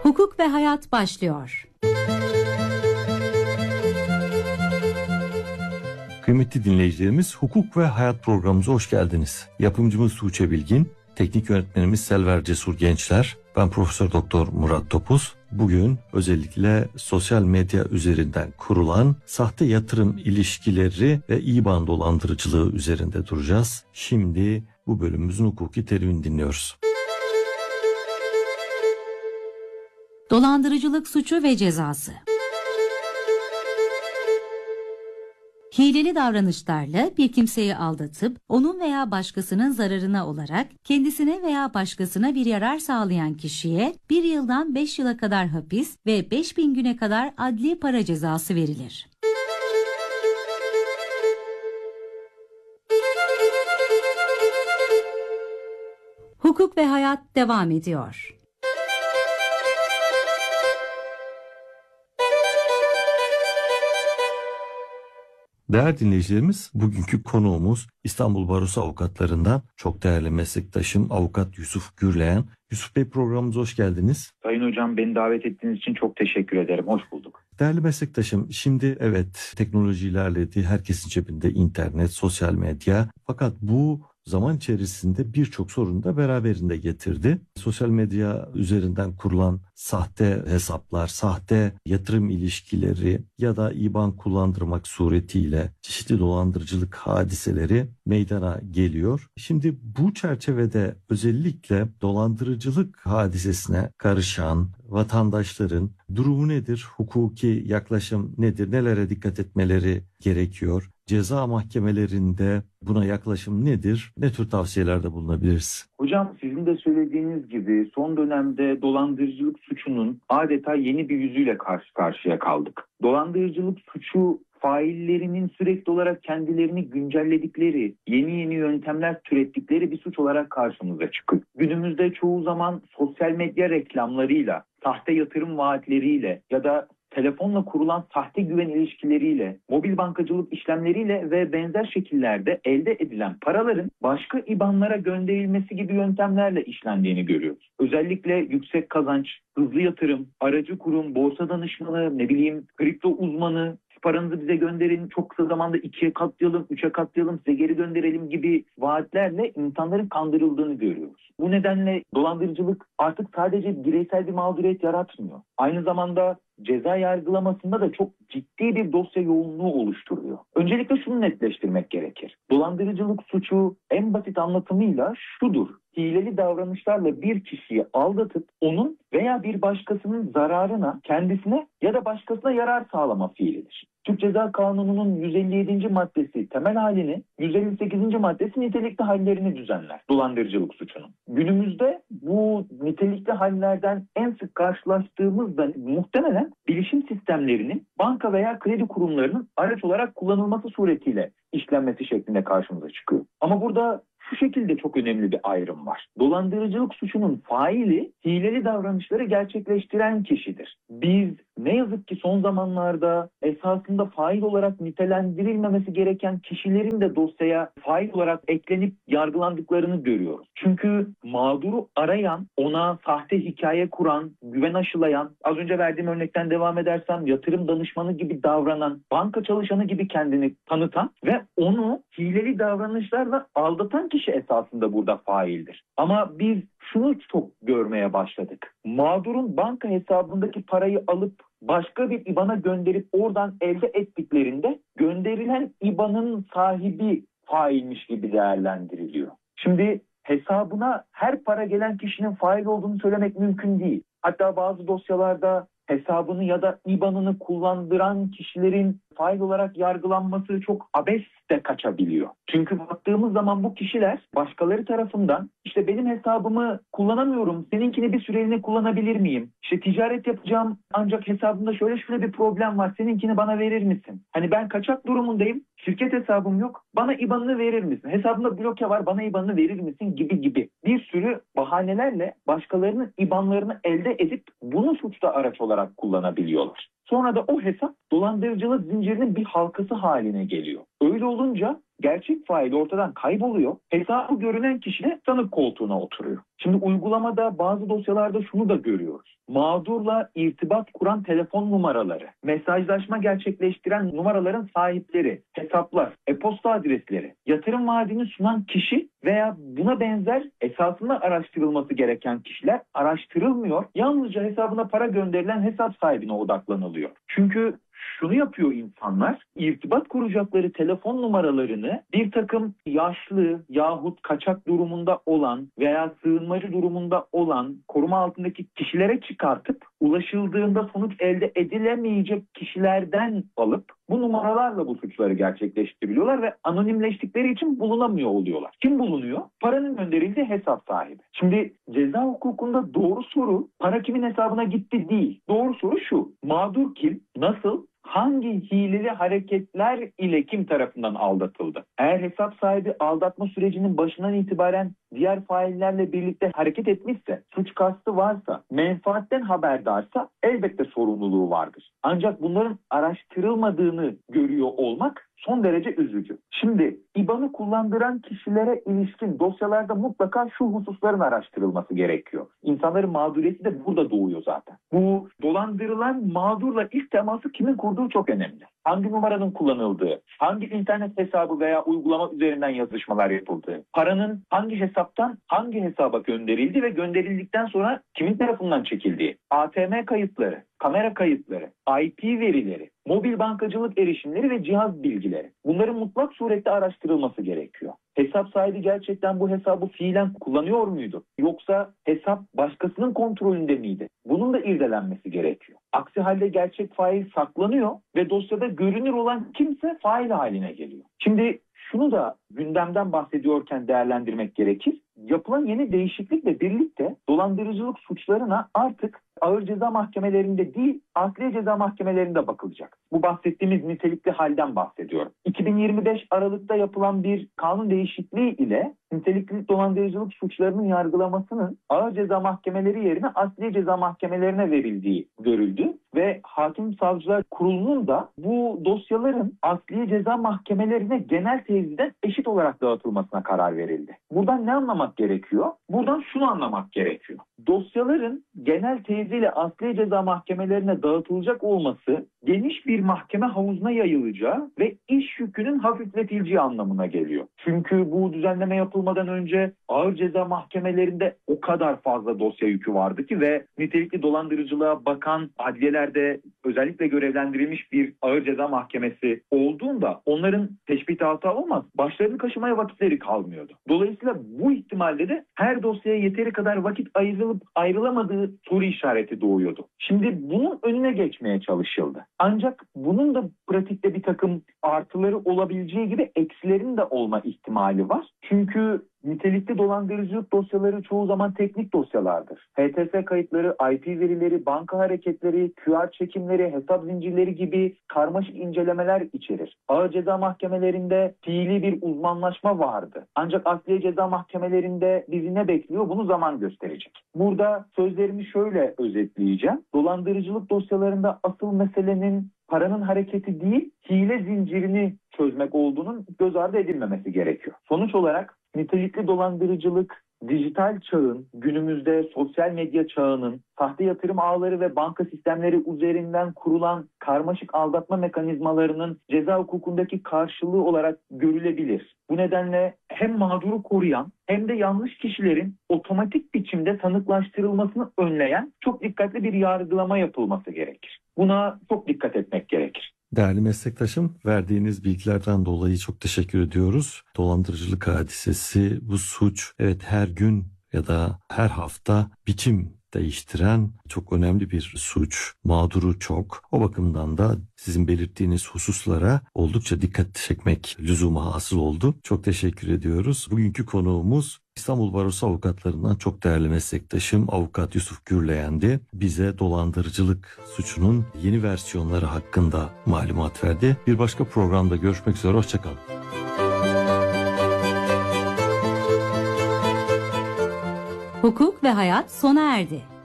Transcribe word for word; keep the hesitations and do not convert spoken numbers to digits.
Hukuk ve Hayat başlıyor. Kıymetli dinleyicilerimiz, Hukuk ve Hayat programımıza hoş geldiniz. Yapımcımız Tuğçe Bilgin, teknik yönetmenimiz Selver Cesur Gençler, ben Profesör Doktor Murat Topuz. Bugün özellikle sosyal medya üzerinden kurulan sahte yatırım ilişkileri ve İBAN dolandırıcılığı üzerinde duracağız. Şimdi bu bölümümüzün hukuki terimini dinliyoruz. Dolandırıcılık suçu ve cezası. Hileli davranışlarla bir kimseyi aldatıp onun veya başkasının zararına olarak kendisine veya başkasına bir yarar sağlayan kişiye bir yıldan beş yıla kadar hapis ve beş bin güne kadar adli para cezası verilir. Hukuk ve Hayat devam ediyor. Değerli dinleyicilerimiz, bugünkü konuğumuz İstanbul Barosu avukatlarından çok değerli meslektaşım Avukat Yusuf Gürleyen. Yusuf Bey, programımıza hoş geldiniz. Sayın Hocam, beni davet ettiğiniz için çok teşekkür ederim. Hoş bulduk. Değerli meslektaşım, şimdi evet teknoloji ilerledi, herkesin cebinde internet, sosyal medya. Fakat bu zaman içerisinde birçok sorunu da beraberinde getirdi. Sosyal medya üzerinden kurulan sahte hesaplar, sahte yatırım ilişkileri ya da İBAN kullandırmak suretiyle çeşitli dolandırıcılık hadiseleri meydana geliyor. Şimdi bu çerçevede özellikle dolandırıcılık hadisesine karışan vatandaşların durumu nedir? Hukuki yaklaşım nedir? Nelere dikkat etmeleri gerekiyor? Ceza mahkemelerinde buna yaklaşım nedir? Ne tür tavsiyelerde bulunabiliriz? Hocam, sizin de söylediğiniz gibi son dönemde dolandırıcılık suçunun adeta yeni bir yüzüyle karşı karşıya kaldık. Dolandırıcılık suçu faillerinin sürekli olarak kendilerini güncelledikleri, yeni yeni yöntemler türettikleri bir suç olarak karşımıza çıkıyor. Günümüzde çoğu zaman sosyal medya reklamlarıyla, sahte yatırım vaatleriyle ya da telefonla kurulan sahte güven ilişkileriyle, mobil bankacılık işlemleriyle ve benzer şekillerde elde edilen paraların başka İBAN'lara gönderilmesi gibi yöntemlerle işlendiğini görüyoruz. Özellikle yüksek kazanç, hızlı yatırım, aracı kurum, borsa danışmanı, ne bileyim kripto uzmanı, paranızı bize gönderin, çok kısa zamanda ikiye katlayalım, üçe katlayalım, size geri gönderelim gibi vaatlerle insanların kandırıldığını görüyoruz. Bu nedenle dolandırıcılık artık sadece bireysel bir mağduriyet yaratmıyor. Aynı zamanda ceza yargılamasında da çok ciddi bir dosya yoğunluğu oluşturuyor. Öncelikle şunu netleştirmek gerekir. Dolandırıcılık suçu en basit anlatımıyla şudur: hileli davranışlarla bir kişiyi aldatıp onun veya bir başkasının zararına, kendisine ya da başkasına yarar sağlama fiilidir. Türk Ceza Kanunu'nun yüz elli yedinci maddesi temel halini, yüz elli sekizinci maddesi nitelikli hallerini düzenler dolandırıcılık suçunun. Günümüzde bu nitelikli hallerden en sık karşılaştığımız da muhtemelen bilişim sistemlerinin banka veya kredi kurumlarının araç olarak kullanılması suretiyle işlenmesi şeklinde karşımıza çıkıyor. Ama burada şu şekilde çok önemli bir ayrım var. Dolandırıcılık suçunun faili hileli davranışları gerçekleştiren kişidir. Biz ne yazık ki son zamanlarda esasında fail olarak nitelendirilmemesi gereken kişilerin de dosyaya fail olarak eklenip yargılandıklarını görüyoruz. Çünkü mağduru arayan, ona sahte hikaye kuran, güven aşılayan, az önce verdiğim örnekten devam edersem yatırım danışmanı gibi davranan, banka çalışanı gibi kendini tanıtan ve onu hileli davranışlarla aldatan kişi esasında burada faildir. Ama biz şunu çok görmeye başladık. Mağdurun banka hesabındaki parayı alıp başka bir İBAN'a gönderip oradan elde ettiklerinde gönderilen İBAN'ın sahibi failmiş gibi değerlendiriliyor. Şimdi hesabına her para gelen kişinin fail olduğunu söylemek mümkün değil. Hatta bazı dosyalarda hesabını ya da İBAN'ını kullandıran kişilerin fail olarak yargılanması çok abes de kaçabiliyor. Çünkü baktığımız zaman bu kişiler başkaları tarafından işte benim hesabımı kullanamıyorum, seninkini bir süreliğine kullanabilir miyim? İşte ticaret yapacağım ancak hesabımda şöyle şöyle bir problem var, seninkini bana verir misin? Hani ben kaçak durumundayım, şirket hesabım yok, bana İBAN'ını verir misin? Hesabımda bloke var, bana İBAN'ını verir misin? Gibi gibi bir sürü bahanelerle başkalarının İBAN'larını elde edip bunu suçta araç olarak kullanabiliyorlar. Sonra da o hesap dolandırıcılık zincirinin bir halkası haline geliyor. Öyle olunca gerçek fail ortadan kayboluyor. Hesabı görünen kişi de sanık koltuğuna oturuyor. Şimdi uygulamada bazı dosyalarda şunu da görüyoruz. Mağdurla irtibat kuran telefon numaraları, mesajlaşma gerçekleştiren numaraların sahipleri, hesaplar, e-posta adresleri, yatırım vaadini sunan kişi veya buna benzer esasında araştırılması gereken kişiler araştırılmıyor. Yalnızca hesabına para gönderilen hesap sahibine odaklanılıyor. Çünkü şunu yapıyor insanlar, irtibat kuracakları telefon numaralarını bir takım yaşlı yahut kaçak durumunda olan veya sığınmacı durumunda olan koruma altındaki kişilere çıkartıp ulaşıldığında sonuç elde edilemeyecek kişilerden alıp bu numaralarla bu suçları gerçekleştiriyorlar ve anonimleştikleri için bulunamıyor oluyorlar. Kim bulunuyor? Paranın gönderildiği hesap sahibi. Şimdi ceza hukukunda doğru soru para kimin hesabına gitti değil. Doğru soru şu: mağdur kim? Nasıl? Hangi hileli hareketler ile kim tarafından aldatıldı? Eğer hesap sahibi aldatma sürecinin başından itibaren diğer faillerle birlikte hareket etmişse, suç kastı varsa, menfaatten haberdarsa elbette sorumluluğu vardır. Ancak bunların araştırılmadığını görüyor olmak son derece üzücü. Şimdi İ B A N'ı kullandıran kişilere ilişkin dosyalarda mutlaka şu hususların araştırılması gerekiyor. İnsanların mağduriyeti de burada doğuyor zaten. Bu dolandırılan mağdurla ilk teması kimin kurduğu çok önemli. Hangi numaranın kullanıldığı, hangi internet hesabı veya uygulama üzerinden yazışmalar yapıldığı, paranın hangi hesaptan hangi hesaba gönderildiği ve gönderildikten sonra kimin tarafından çekildiği, A T M kayıtları, kamera kayıtları, I P verileri, mobil bankacılık erişimleri ve cihaz bilgileri. Bunların mutlak surette araştırılması gerekiyor. Hesap sahibi gerçekten bu hesabı fiilen kullanıyor muydu? Yoksa hesap başkasının kontrolünde miydi? Bunun da irdelenmesi gerekiyor. Aksi halde gerçek fail saklanıyor ve dosyada görünür olan kimse fail haline geliyor. Şimdi şunu da gündemden bahsediyorken değerlendirmek gerekir. Yapılan yeni değişiklikle birlikte dolandırıcılık suçlarına artık ağır ceza mahkemelerinde değil, adliye ceza mahkemelerinde bakılacak. Bu bahsettiğimiz nitelikli halden bahsediyorum. iki bin yirmi beş Aralık'ta yapılan bir kanun değişikliği ile nitelikli dolandırıcılık suçlarının yargılamasının ağır ceza mahkemeleri yerine adliye ceza mahkemelerine verildiği görüldü ve Hakim Savcılar Kurulu'nun da bu dosyaların adliye ceza mahkemelerine genel teziden eşit olarak dağıtılmasına karar verildi. Buradan ne anlamak gerekiyor? Buradan şunu anlamak gerekiyor. Dosyaların genel teziyle adliye ceza mahkemelerine dağıtılacak olması geniş bir mahkeme havuzuna yayılacağı ve iş yükünün hafifletileceği anlamına geliyor. Çünkü bu düzenleme yapılmadan önce ağır ceza mahkemelerinde o kadar fazla dosya yükü vardı ki ve nitelikli dolandırıcılığa bakan adliyelerde özellikle görevlendirilmiş bir ağır ceza mahkemesi olduğunda onların teşbih hata olmaz, başlarını kaşımaya vakitleri kalmıyordu. Dolayısıyla bu ihtimalle de her dosyaya yeteri kadar vakit ayrılıp ayrılamadığı soru işareti doğuyordu. Şimdi bunun önüne geçmeye çalışıldı. Ancak bunun da pratikte bir takım artıları olabileceği gibi eksilerin de olma ihtimali var. Çünkü nitelikli dolandırıcılık dosyaları çoğu zaman teknik dosyalardır. H T S kayıtları, I P verileri, banka hareketleri, Q R çekimleri, hesap zincirleri gibi karmaşık incelemeler içerir. Ağır ceza mahkemelerinde fiili bir uzmanlaşma vardı. Ancak adliye ceza mahkemelerinde bizi ne bekliyor? Bunu zaman gösterecek. Burada sözlerimi şöyle özetleyeceğim. Dolandırıcılık dosyalarında asıl meselenin paranın hareketi değil, hile zincirini çözmek olduğunun göz ardı edilmemesi gerekiyor. Sonuç olarak nitelikli dolandırıcılık, dijital çağın, günümüzde sosyal medya çağının, sahte yatırım ağları ve banka sistemleri üzerinden kurulan karmaşık aldatma mekanizmalarının ceza hukukundaki karşılığı olarak görülebilir. Bu nedenle hem mağduru koruyan hem de yanlış kişilerin otomatik biçimde tanıklaştırılmasını önleyen çok dikkatli bir yargılama yapılması gerekir. Buna çok dikkat etmek gerekir. Değerli meslektaşım, verdiğiniz bilgilerden dolayı çok teşekkür ediyoruz. Dolandırıcılık hadisesi, bu suç, evet her gün ya da her hafta biçim değiştiren çok önemli bir suç. Mağduru çok. O bakımdan da sizin belirttiğiniz hususlara oldukça dikkat çekmek lüzumu hasıl oldu. Çok teşekkür ediyoruz. Bugünkü konuğumuz İstanbul Barosu avukatlarından çok değerli meslektaşım Avukat Yusuf Gürleyen'di. Bize dolandırıcılık suçunun yeni versiyonları hakkında malumat verdi. Bir başka programda görüşmek üzere. Hoşçakalın. Hukuk ve hayat sona erdi.